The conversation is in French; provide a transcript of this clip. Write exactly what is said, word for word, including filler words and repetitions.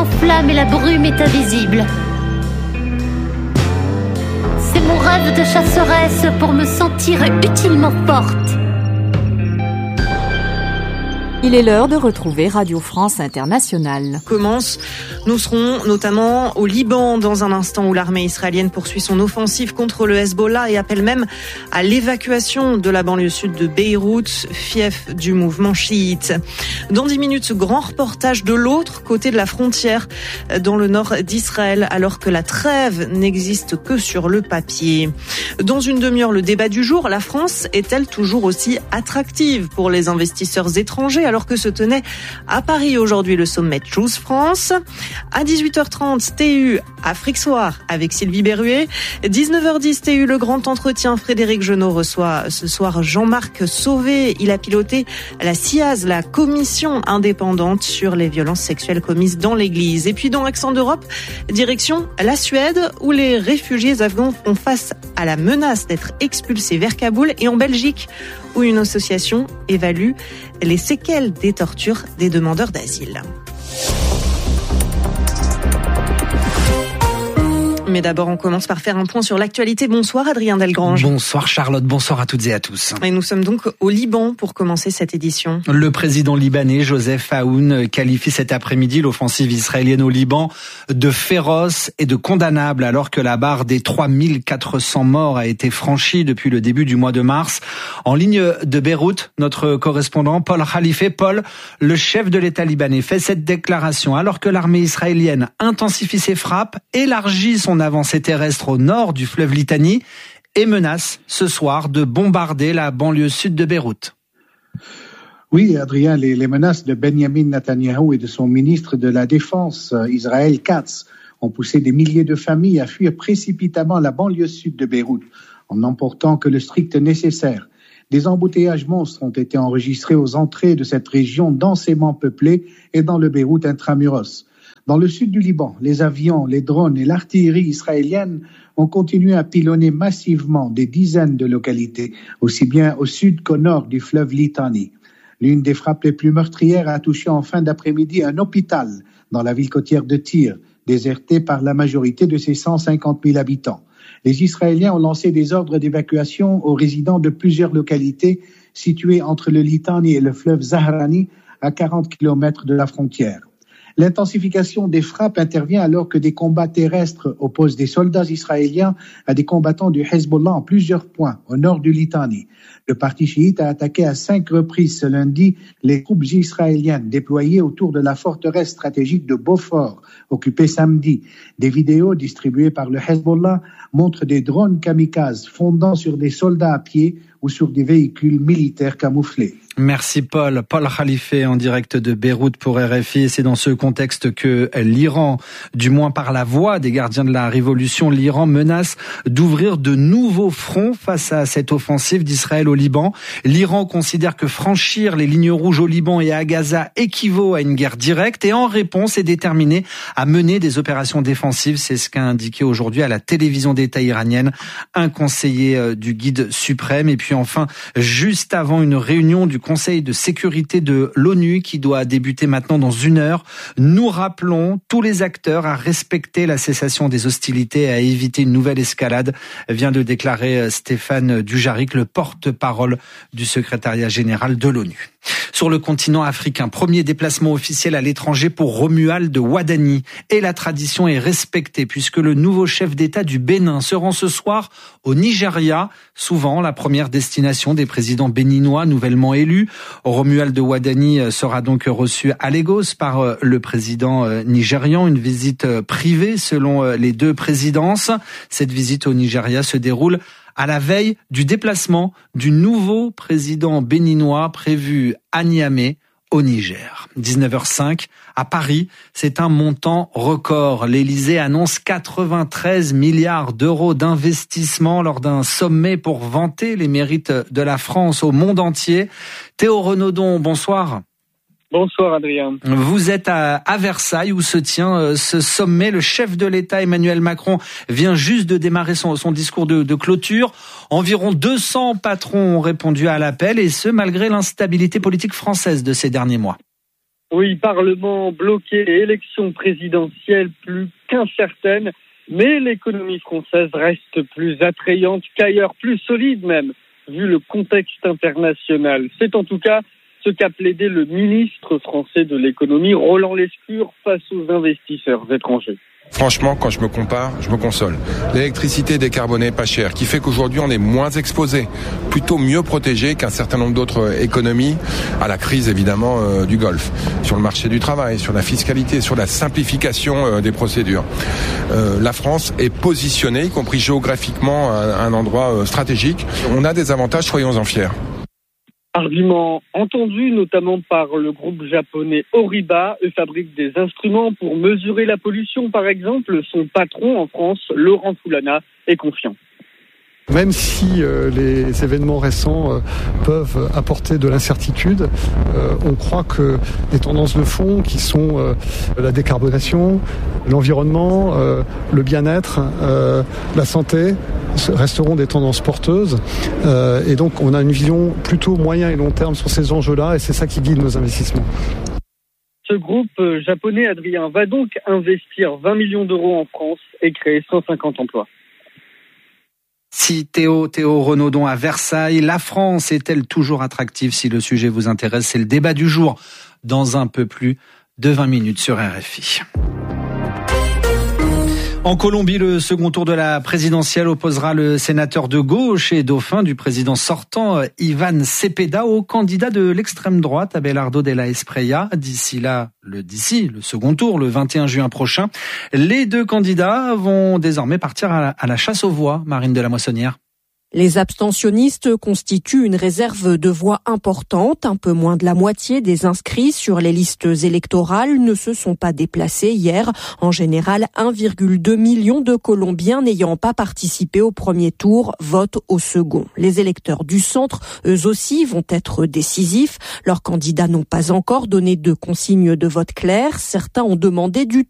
s'enflamme et la brume est invisible. C'est mon rêve de chasseresse pour me sentir utilement forte. Il est l'heure de retrouver Radio France Internationale. Commence, nous serons notamment au Liban dans un instant où l'armée israélienne poursuit son offensive contre le Hezbollah et appelle même à l'évacuation de la banlieue sud de Beyrouth, fief du mouvement chiite. Dans dix minutes, grand reportage de l'autre côté de la frontière, dans le nord d'Israël, alors que la trêve n'existe que sur le papier. Dans une demi-heure, le débat du jour, la France est-elle toujours aussi attractive pour les investisseurs étrangers alors que se tenait à Paris aujourd'hui le sommet Choose France. À dix-huit heures trente, T U Afrique Soir avec Sylvie Berruet. dix-neuf heures dix, T U le grand entretien. Frédéric Genot reçoit ce soir Jean-Marc Sauvé. Il a piloté la C I A S, la commission indépendante sur les violences sexuelles commises dans l'église. Et puis dans Accent d'Europe, direction la Suède où les réfugiés afghans font face à la menace d'être expulsés vers Kaboul, et en Belgique où une association évalue les séquelles des tortures des demandeurs d'asile. Mais d'abord, on commence par faire un point sur l'actualité. Bonsoir Adrien Delgrange. Bonsoir Charlotte, bonsoir à toutes et à tous. Et nous sommes donc au Liban pour commencer cette édition. Le président libanais Joseph Aoun qualifie cet après-midi l'offensive israélienne au Liban de féroce et de condamnable, alors que la barre des trois mille quatre cents morts a été franchie depuis le début du mois de mars. En ligne de Beyrouth, notre correspondant Paul Khalife. Paul, le chef de l'État libanais fait cette déclaration alors que l'armée israélienne intensifie ses frappes, élargit son avancée terrestre au nord du fleuve Litani et menace ce soir de bombarder la banlieue sud de Beyrouth. Oui, Adrien, les, les menaces de Benjamin Netanyahou et de son ministre de la Défense, Israël Katz, ont poussé des milliers de familles à fuir précipitamment la banlieue sud de Beyrouth, en n'emportant que le strict nécessaire. Des embouteillages monstres ont été enregistrés aux entrées de cette région densément peuplée et dans le Beyrouth intramuros. Dans le sud du Liban, les avions, les drones et l'artillerie israélienne ont continué à pilonner massivement des dizaines de localités, aussi bien au sud qu'au nord du fleuve Litani. L'une des frappes les plus meurtrières a touché en fin d'après-midi un hôpital dans la ville côtière de Tyr, déserté par la majorité de ses cent cinquante mille habitants. Les Israéliens ont lancé des ordres d'évacuation aux résidents de plusieurs localités situées entre le Litani et le fleuve Zahrani, à quarante kilomètres de la frontière. L'intensification des frappes intervient alors que des combats terrestres opposent des soldats israéliens à des combattants du Hezbollah en plusieurs points au nord du Litani. Le parti chiite a attaqué à cinq reprises ce lundi les troupes israéliennes déployées autour de la forteresse stratégique de Beaufort, occupée samedi. Des vidéos distribuées par le Hezbollah montrent des drones kamikazes fondant sur des soldats à pied ou sur des véhicules militaires camouflés. Merci Paul. Paul Khalife en direct de Beyrouth pour R F I. C'est dans ce contexte que l'Iran, du moins par la voix des gardiens de la révolution, l'Iran menace d'ouvrir de nouveaux fronts face à cette offensive d'Israël au Liban. L'Iran considère que franchir les lignes rouges au Liban et à Gaza équivaut à une guerre directe et en réponse est déterminé à mener des opérations défensives. C'est ce qu'a indiqué aujourd'hui à la télévision d'État iranienne un conseiller du guide suprême. Et puis enfin, juste avant une réunion du Conseil de sécurité de l'ONU qui doit débuter maintenant dans une heure, nous rappelons tous les acteurs à respecter la cessation des hostilités et à éviter une nouvelle escalade, vient de déclarer Stéphane Dujarric, le porte-parole du secrétariat général de l'ONU. Sur le continent africain, premier déplacement officiel à l'étranger pour Romuald Wadani. Et la tradition est respectée puisque le nouveau chef d'État du Bénin se rend ce soir au Nigeria, souvent la première destination des présidents béninois nouvellement élus. Romuald Wadani sera donc reçu à Lagos par le président nigérian, une visite privée selon les deux présidences. Cette visite au Nigeria se déroule à la veille du déplacement du nouveau président béninois prévu à Niamey, au Niger. dix-neuf heures cinq, à Paris, c'est un montant record. L'Élysée annonce quatre-vingt-treize milliards d'euros d'investissement lors d'un sommet pour vanter les mérites de la France au monde entier. Théo Renaudon, bonsoir. Bonsoir Adrien. Vous êtes à, à Versailles où se tient euh, ce sommet. Le chef de l'État Emmanuel Macron vient juste de démarrer son, son discours de, de clôture. Environ deux cents patrons ont répondu à l'appel et ce malgré l'instabilité politique française de ces derniers mois. Oui, Parlement bloqué et élection présidentielle plus qu'incertaine, mais l'économie française reste plus attrayante qu'ailleurs, plus solide même, vu le contexte international. C'est en tout cas ce qu'a plaidé le ministre français de l'économie, Roland Lescure, face aux investisseurs étrangers. Franchement, quand je me compare, je me console. L'électricité décarbonée pas chère, qui fait qu'aujourd'hui on est moins exposé, plutôt mieux protégé qu'un certain nombre d'autres économies, à la crise évidemment euh, du Golfe, sur le marché du travail, sur la fiscalité, sur la simplification euh, des procédures. Euh, la France est positionnée, y compris géographiquement, à un endroit euh, stratégique. On a des avantages, soyons-en fiers. Argument entendu notamment par le groupe japonais Oriba. Eux fabriquent des instruments pour mesurer la pollution, par exemple. Son patron en France, Laurent Foulana, est confiant. Même si euh, les événements récents euh, peuvent apporter de l'incertitude, euh, on croit que les tendances de fond qui sont euh, la décarbonation, l'environnement, euh, le bien-être, euh, la santé resteront des tendances porteuses. Euh, et donc on a une vision plutôt moyen et long terme sur ces enjeux-là et c'est ça qui guide nos investissements. Ce groupe japonais, Adrien, va donc investir vingt millions d'euros en France et créer cent cinquante emplois. Si Théo, Théo Renaudon à Versailles, la France est-elle toujours attractive? Si le sujet vous intéresse, c'est le débat du jour dans un peu plus de vingt minutes sur R F I. En Colombie, le second tour de la présidentielle opposera le sénateur de gauche et dauphin du président sortant, Iván Cepeda, au candidat de l'extrême droite, Abelardo de la Espriella. D'ici là, le d'ici, le second tour, le vingt et un juin prochain, les deux candidats vont désormais partir à la, à la chasse aux voix. Marine de la Moissonnière. Les abstentionnistes constituent une réserve de voix importante. Un peu moins de la moitié des inscrits sur les listes électorales ne se sont pas déplacés hier. En général, un virgule deux million de Colombiens n'ayant pas participé au premier tour votent au second. Les électeurs du centre, eux aussi, vont être décisifs. Leurs candidats n'ont pas encore donné de consignes de vote claires. Certains ont demandé du